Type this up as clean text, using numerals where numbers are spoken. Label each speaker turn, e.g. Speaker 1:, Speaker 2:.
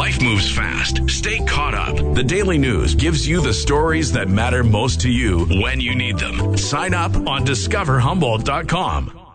Speaker 1: Life moves fast. Stay caught up. The Daily News gives you the stories that matter most to you when you need them. Sign up on discoverhumboldt.com.